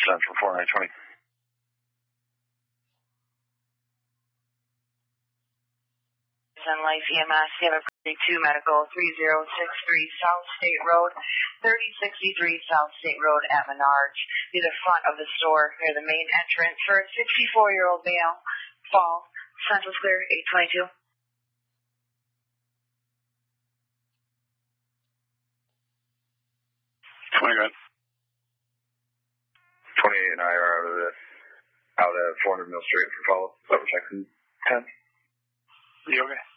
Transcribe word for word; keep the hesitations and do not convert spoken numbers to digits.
Central four nine twenty. Sun Life E M S, you have a two medical, three zero six three South State Road, thirty sixty-three South State Road at Menards, near the front of the store, near the main entrance for a sixty-four-year-old male, fall, Central Clear, eight twenty-two. twenty grand. twenty-eight and I are out of the, out at four hundred Mill Street for follow-up. Double check ten. You okay?